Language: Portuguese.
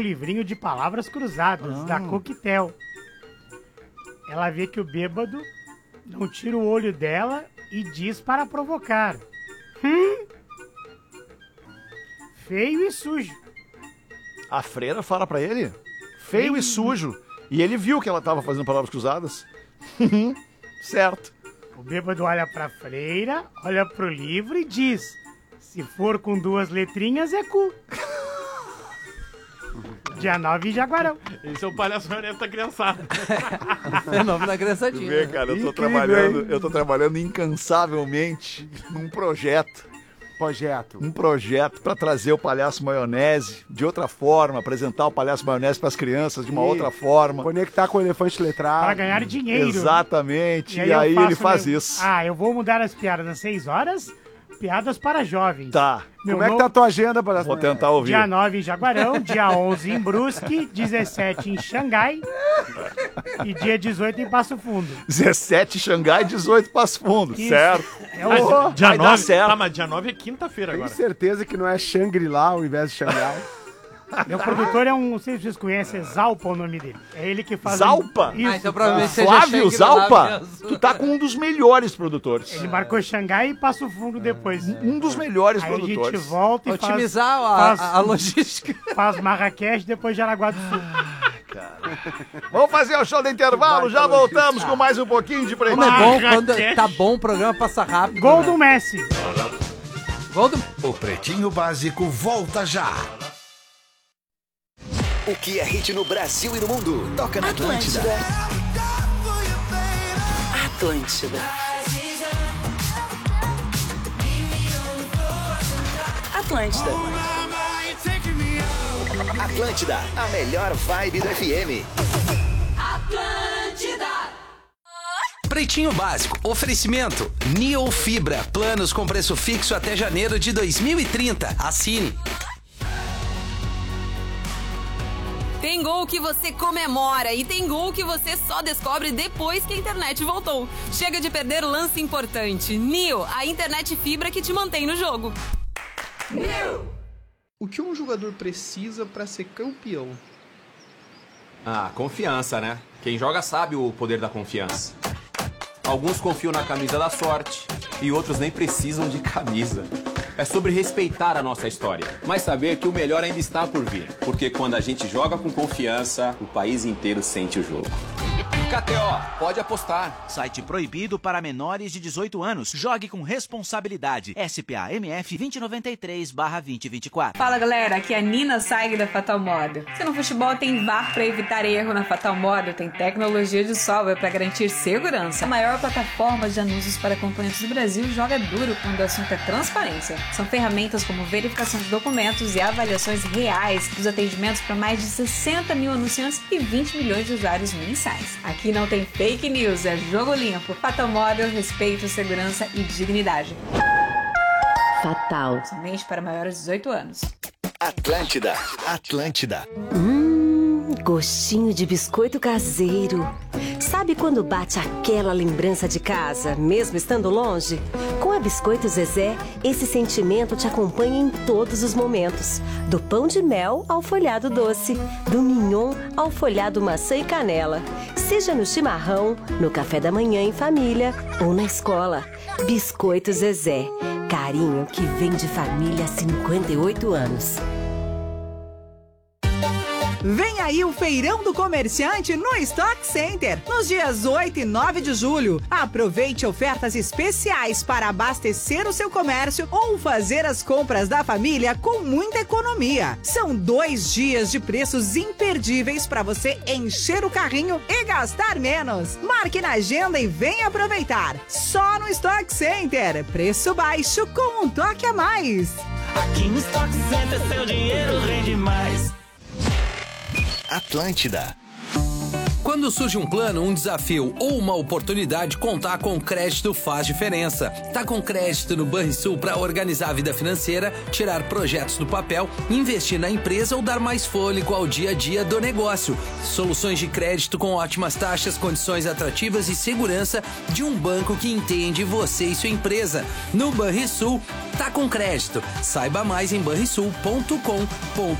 livrinho de palavras cruzadas, da Coquetel. Ela vê que o bêbado não tira o olho dela e diz para provocar. Feio e sujo. A freira fala pra ele, feio e sujo. E ele viu que ela tava fazendo palavras cruzadas. Certo. O bêbado olha pra freira, olha pro livro e diz: se for com 2 letrinhas é cu. Dia 9 em Jaguarão. Esse é o palhaço maionese da criançada. Fenômeno da criançadinha. Vê, cara, eu tô trabalhando incansavelmente num projeto. Um projeto pra trazer o palhaço maionese de outra forma, apresentar o palhaço maionese pras crianças de uma outra forma. Conectar com o elefante letrado. Para ganhar dinheiro. Exatamente. E aí ele faz isso. Eu vou mudar as piadas às 6 horas. Piadas para jovens. Tá. Como é que tá a tua agenda, palhaço? Vou tentar ouvir. Dia 9 em Jaguarão, dia 11 em Brusque, 17 em Xangai e dia 18 em Passo Fundo. 17 em Xangai e 18 em Passo Fundo, Isso. certo? Dia vai 9, dar certo. Tá, mas dia 9 é quinta-feira Tenho agora. certeza que não é Shangri-La ao invés de Xangai. Meu produtor é não sei se vocês conhecem, é Zalpa o nome dele. É ele que faz... Zalpa? Isso. Então provavelmente seja Flávio Shangri-La Zalpa? mesmo. Tu tá com um dos melhores produtores. Ele marcou Xangai e Passo Fundo depois. Um dos melhores Aí a produtores. gente volta e Otimizar a logística. faz Marrakech, depois Jaraguá do Sul. Vamos fazer o show do intervalo, já voltamos com mais um pouquinho de Como pretinho. é bom quando tá bom, o programa passa rápido. Gol né? do Messi. Gol do... O Pretinho Básico volta já. O que é hit no Brasil e no mundo? Toca na Atlântida. Atlântida. Atlântida. Atlântida, a melhor vibe do FM. Atlântida. Pretinho Básico, oferecimento Neo Fibra, planos com preço fixo até janeiro de 2030. Assine. Tem gol que você comemora e tem gol que você só descobre depois que a internet voltou. Chega de perder lance importante. Neo, a internet fibra que te mantém no jogo. O que um jogador precisa para ser campeão? Confiança, né? Quem joga sabe o poder da confiança. Alguns confiam na camisa da sorte e outros nem precisam de camisa. É sobre respeitar a nossa história, mas saber que o melhor ainda está por vir. Porque quando a gente joga com confiança, o país inteiro sente o jogo. KTO, pode apostar. Site proibido para menores de 18 anos. Jogue com responsabilidade. SPA-MF 2093/2024. Fala galera, aqui é a Nina Saig da Fatal Model. Se no futebol tem VAR para evitar erro, na Fatal Model tem tecnologia de software para garantir segurança. A maior plataforma de anúncios para acompanhantes do Brasil joga duro quando o assunto é transparência. São ferramentas como verificação de documentos e avaliações reais dos atendimentos para mais de 60 mil anunciantes e 20 milhões de usuários mensais. Aqui não tem fake news, é jogo limpo. Fatal Model, respeito, segurança e dignidade. Fatal. Somente para maiores de 18 anos. Atlântida. Atlântida. Gostinho de biscoito caseiro. Sabe quando bate aquela lembrança de casa, mesmo estando longe? Com a Biscoito Zezé, esse sentimento te acompanha em todos os momentos. Do pão de mel ao folhado doce, do mignon ao folhado maçã e canela. Seja no chimarrão, no café da manhã em família ou na escola. Biscoito Zezé. Carinho que vem de família há 58 anos. Vem aí o Feirão do Comerciante no Stock Center, nos dias 8 e 9 de julho. Aproveite ofertas especiais para abastecer o seu comércio ou fazer as compras da família com muita economia. São 2 dias de preços imperdíveis para você encher o carrinho e gastar menos. Marque na agenda e venha aproveitar. Só no Stock Center. Preço baixo com um toque a mais. Aqui no Stock Center seu dinheiro rende mais. Atlântida. Quando surge um plano, um desafio ou uma oportunidade, contar com crédito faz diferença. Tá com crédito no Banrisul para organizar a vida financeira, tirar projetos do papel, investir na empresa ou dar mais fôlego ao dia a dia do negócio. Soluções de crédito com ótimas taxas, condições atrativas e segurança de um banco que entende você e sua empresa. No Banrisul, tá com crédito. Saiba mais em banrisul.com.br.